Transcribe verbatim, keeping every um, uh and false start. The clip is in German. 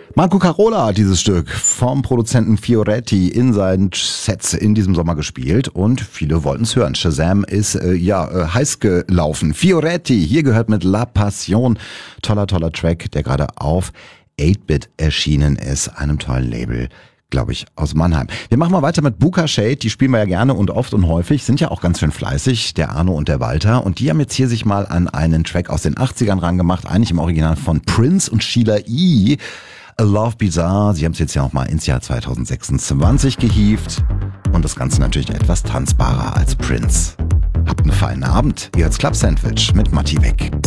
Marco Carola hat dieses Stück vom Produzenten Fioretti in seinen Sets in diesem Sommer gespielt und viele wollten es hören. Shazam ist äh, ja äh, heiß gelaufen. Fioretti, hier gehört mit La Passion. Toller, toller Track, der gerade auf acht Bit erschienen ist, einem tollen Label, glaube ich, aus Mannheim. Wir machen mal weiter mit Buka Shade, die spielen wir ja gerne und oft und häufig, sind ja auch ganz schön fleißig, der Arno und der Walter. Und die haben jetzt hier sich mal an einen Track aus den achtzigern rangemacht, eigentlich im Original von Prince und Sheila E. A Love Bizarre. Sie haben es jetzt ja auch mal ins Jahr zweitausendsechsundzwanzig gehievt. Und das Ganze natürlich etwas tanzbarer als Prince. Habt einen feinen Abend. Ihr hört's Club Sandwich mit Matti Beck.